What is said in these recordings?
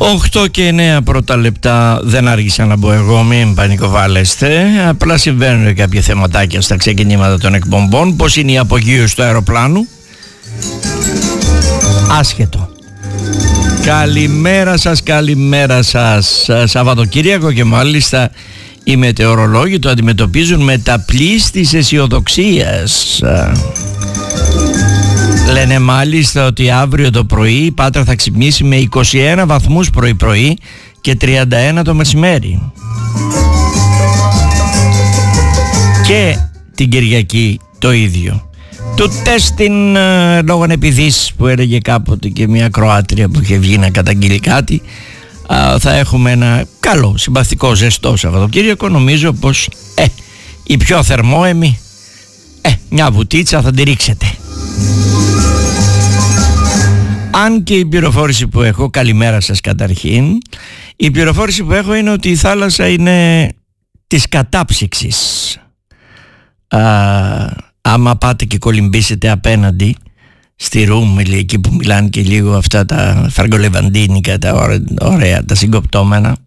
8 και 9 πρώτα λεπτά, δεν άργησα να μπω εγώ, μην πανικοβάλλεστε. Απλά συμβαίνουν κάποια θεματάκια στα ξεκινήματα των εκπομπών. Πώς είναι η απογείωση του αεροπλάνου? Άσχετο. Καλημέρα σας. Σαββατοκύριακο και μάλιστα οι μετεωρολόγοι το αντιμετωπίζουν με τα πλοίς της αισιοδοξίας. Λένε μάλιστα ότι αύριο το πρωί η Πάτρα θα ξυπνήσει με 21 βαθμούς πρωί-πρωί και 31 το μεσημέρι. Και την Κυριακή το ίδιο. Του τεστιν λόγω επιδείς που έλεγε κάποτε και μια Κροάτρια που είχε βγει να καταγγείλει κάτι, θα έχουμε ένα καλό, συμπαθητικό, ζεστό Σαββατοκύριακο. Νομίζω πως οι πιο θερμόαιμοι μια βουτίτσα θα τη ρίξετε. Αν και η πληροφόρηση που έχω, καλημέρα σας καταρχήν, η πληροφόρηση που έχω είναι ότι η θάλασσα είναι της κατάψυξης. Άμα πάτε και κολυμπήσετε απέναντι στη Ρούμελη, εκεί που μιλάνε και λίγο αυτά τα φραγκολεβαντίνικα, τα ωραία, τα συγκοπτώμενα,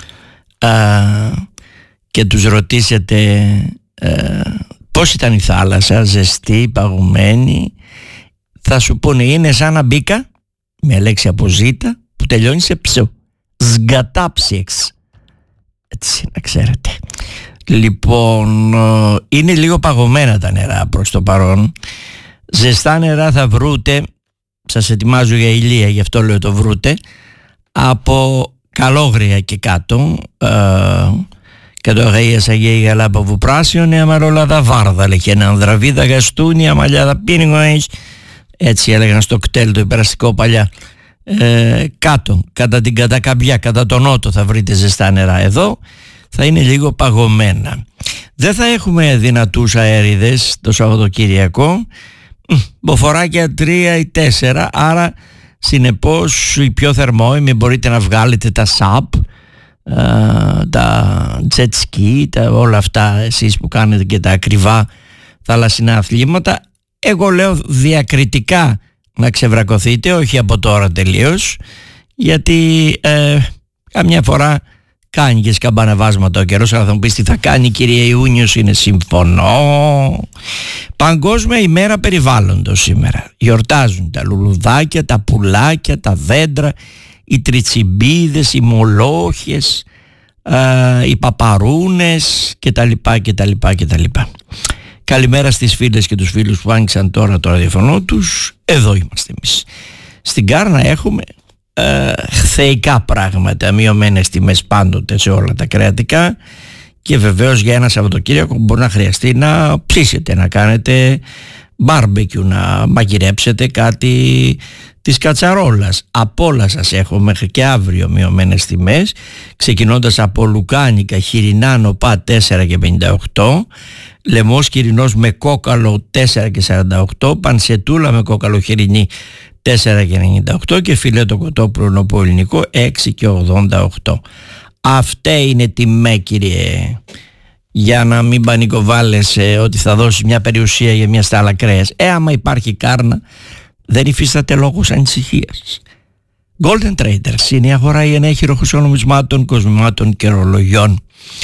και τους ρωτήσετε πώς ήταν η θάλασσα, ζεστή, παγωμένη, θα σου πούνε είναι σαν να μπήκα, μια λέξη από ζήτα που τελειώνει σε ψω. Σγκατάψιεξ. Έτσι να ξέρετε. Λοιπόν, είναι λίγο παγωμένα τα νερά προς το παρόν. Ζεστά νερά θα βρούτε, σας ετοιμάζω για ηλία, γι' αυτό λέω το βρούτε, από Καλόγρια και κάτω, κατοργίας Αγία Γαλάπαβου Πράσιο, νέα μαρόλαδα βάρδα, και ένα ανδραβίδα γαστούνια, μαλλιάδα πίνιγοες. Έτσι έλεγαν στο κτέλ το υπεραστικό παλιά. Κάτω, κατά την Κατακαμπιά, κατά τον νότο θα βρείτε ζεστά νερά. Εδώ θα είναι λίγο παγωμένα. Δεν θα έχουμε δυνατούς αέριδες το Σαββατοκύριακο, μποφοράκια 3 ή 4, άρα συνεπώς οι πιο θερμόιμοι μπορείτε να βγάλετε τα ΣΑΠ, τα jet ski, όλα αυτά εσείς που κάνετε και τα ακριβά θαλασσινά αθλήματα. Εγώ λέω διακριτικά να ξεβρακωθείτε, όχι από τώρα τελείως, γιατί καμιά φορά κάνει και σκαμπανεβάσματα ο καιρός. Αλλά θα μου πεις τι θα κάνει, κυρία Ιούνιος? Είναι συμφωνώ. Παγκόσμια ημέρα περιβάλλοντος σήμερα. Γιορτάζουν τα λουλουδάκια, τα πουλάκια, τα δέντρα, οι τριτσιμπίδες, οι μολόχες, οι παπαρούνες κτλ. Καλημέρα στις φίλες και τους φίλους που άνοιξαν τώρα το ραδιοφωνό τους. Εδώ είμαστε εμείς. Στην Κάρνα έχουμε χθεϊκά πράγματα, μειωμένες τιμές πάντοτε σε όλα τα κρεατικά, και βεβαίως για ένα Σαββατοκύριακο μπορεί να χρειαστεί να ψήσετε, να κάνετε μπάρμπεκιου, να μαγειρέψετε κάτι της κατσαρόλας. Από όλα σας έχω μέχρι και αύριο μειωμένες τιμές, ξεκινώντας από λουκάνικα χοιρινά νοπά 4,58, λαιμός χοιρινός με κόκαλο 4,48, πανσετούλα με κόκαλο χοιρινή 4,98 και φιλέτο κοτόπουλο νοπό ελληνικό 6,88. Αυτά είναι τιμέ, κύριε, για να μην πανικοβάλλεσαι ότι θα δώσεις μια περιουσία για μια στάλα κρέας. Άμα υπάρχει Κάρνα δεν υφίσταται λόγος ανησυχίας. Golden Traders είναι η αγορά η ενέχειρο χρυσών νομισμάτων, κοσμημάτων και ρολογιών.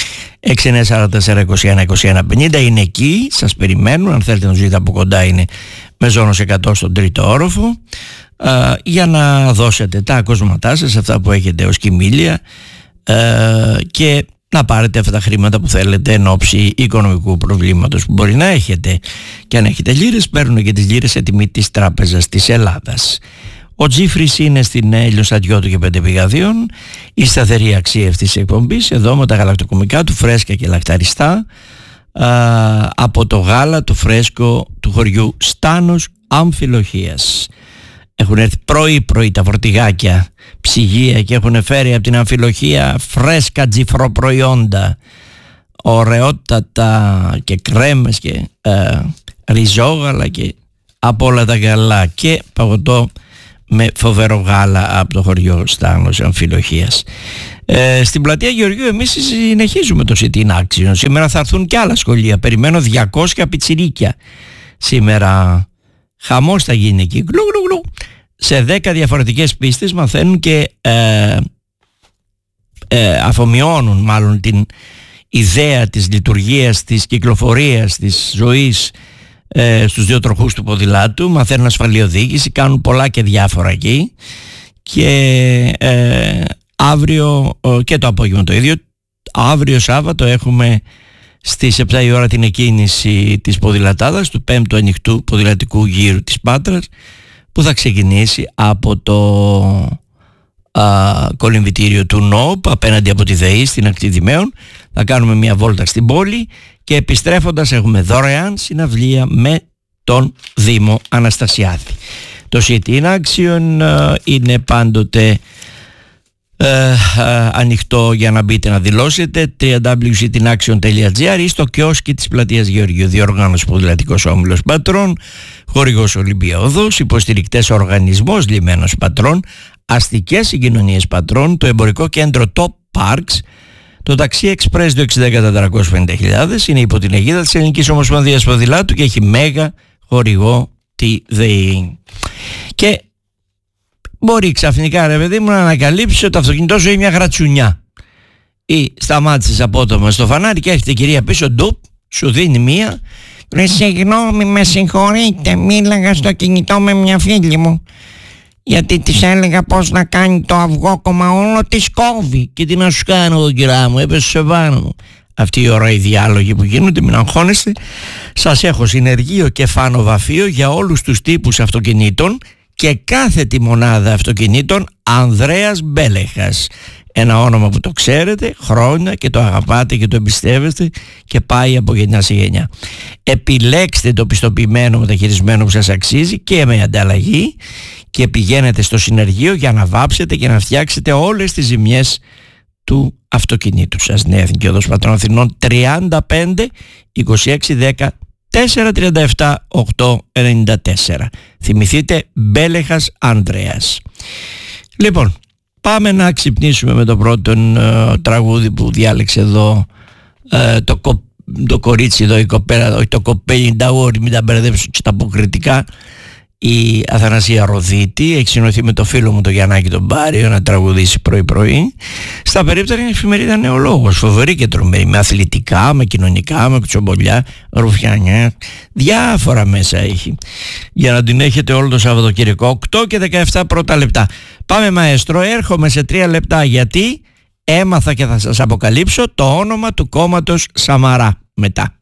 6944-21-21-50 είναι εκεί, σας περιμένουν. Αν θέλετε να τους δείτε από κοντά, είναι με ζώνος 100 στον τρίτο όροφο, για να δώσετε τα κοσματά σας, αυτά που έχετε ως κοιμήλια, και να πάρετε αυτά τα χρήματα που θέλετε εν ώψη οικονομικού προβλήματος που μπορεί να έχετε. Και αν έχετε λίρες, παίρνουν και τις λίρες σε τιμή της Τράπεζας της Ελλάδας. Ο Τζίφρης είναι στην Ηλιοστατιώτου και 5 πηγαδίων, η σταθερή αξία αυτής της εκπομπής, εδώ με τα γαλακτοκομικά του φρέσκα και λακταριστά, από το γάλα το φρέσκο του χωριού Στάνος Αμφιλοχίας. Έχουν έρθει πρωί-πρωί τα φορτηγάκια ψυγεία και έχουν φέρει από την Αμφιλοχία φρέσκα τζιφροπροϊόντα, ωραιότατα και κρέμες και ριζόγαλα και από όλα τα καλά, και παγωτό με φοβερό γάλα από το χωριό Στάνος Αμφιλοχίας. Στην πλατεία Γεωργίου εμείς συνεχίζουμε το sit-in action. Σήμερα θα έρθουν και άλλα σχολεία. Περιμένω 200 πιτσιρίκια σήμερα. Χαμός θα γίνει εκεί. Γλου, γλου, γλου. Σε 10 διαφορετικές πίστες μαθαίνουν και αφομοιώνουν μάλλον την ιδέα της λειτουργίας, της κυκλοφορίας, της ζωής στους δύο τροχούς του ποδηλάτου, μαθαίνουν ασφαλή οδήγηση, κάνουν πολλά και διάφορα εκεί. Και αύριο και το απόγευμα το ίδιο. Αύριο Σάββατο έχουμε στις 7 η ώρα την εκκίνηση της ποδηλατάδας του 5ου ανοιχτού ποδηλατικού γύρου της Πάτρας, που θα ξεκινήσει από το κολυμβητήριο του ΝΟΠ απέναντι από τη ΔΕΗ στην ακτή Δημαίων. Θα κάνουμε μια βόλτα στην πόλη και επιστρέφοντας έχουμε δωρεάν συναυλία με τον Δήμο Αναστασιάδη. Το City in Action είναι πάντοτε ανοιχτό για να μπείτε να δηλώσετε, www.citinaction.gr, ή στο κιόσκι της πλατείας Γεωργίου. Διοργάνωση Ποδηλατικός Όμιλος Πατρών, χορηγός Ολυμπία Οδός, υποστηρικτές οργανισμός Λιμένος Πατρών, αστικές συγκοινωνίες Πατρών, το εμπορικό κέντρο Top Parks, το ταξί Express 260-450.000 είναι υπό την αιγίδα της Ελληνικής Ομοσπονδίας Ποδηλάτου και έχει μέγα χορηγό τη ΔΕΗ. Και μπορεί ξαφνικά, ρε παιδί μου, να ανακαλύψει ότι το αυτοκίνητό σου έχει μια γρατσουνιά, ή σταμάτησες απότομα στο φανάρι και έρχεται η κυρία πίσω, ντουπ, σου δίνει μία. Ρε συγγνώμη, με συγχωρείτε, μίλαγα στο κινητό με μια φίλη μου, γιατί της έλεγα πως να κάνει το αυγόκομα, όλο της κόβει. Και τι να σου κάνω εγώ, κυρά μου, έπεσε σε πάνω μου. Αυτή η ώρα οι διάλογοι που γίνονται, μην αγχώνεστε. Σας έχω συνεργείο και φανοβαφείο για όλους τους τύπους αυτοκινήτων και κάθε τη μονάδα αυτοκινήτων Ανδρέας Μπέλεχας. Ένα όνομα που το ξέρετε χρόνια και το αγαπάτε και το εμπιστεύεστε και πάει από γενιά σε γενιά. Επιλέξτε το πιστοποιημένο μεταχειρισμένο που σας αξίζει και με ανταλλαγή και πηγαίνετε στο συνεργείο για να βάψετε και να φτιάξετε όλες τις ζημιές του αυτοκινήτου σας. Νέα Εθνική Οδός Πατρών Αθηνών 35 26 10 437 894. Θυμηθείτε, Μπέλεχας Ανδρέας. Λοιπόν, πάμε να ξυπνήσουμε με το πρώτο τραγούδι που διάλεξε εδώ το κορίτσι εδώ, η κοπέλα, όχι το κοπέλι, μην τα μπερδέψω και τα αποκριτικά. Η Αθανασία Ροδίτη έχει συνοηθεί με το φίλο μου το Γιαννάκη τον Μπάριο να τραγουδήσει πρωί-πρωί. Στα περίπτωση είναι εφημερίδα Νεολόγος, φοβερή και τρομερή, με αθλητικά, με κοινωνικά, με κουτσομπολιά, ρουφιάνια, διάφορα μέσα έχει, για να την έχετε όλο το Σαββατοκύριακο. 8 και 17 πρώτα λεπτά. Πάμε μαέστρο, έρχομαι σε 3 λεπτά, γιατί έμαθα και θα σας αποκαλύψω το όνομα του κόμματος Σαμαρά μετά.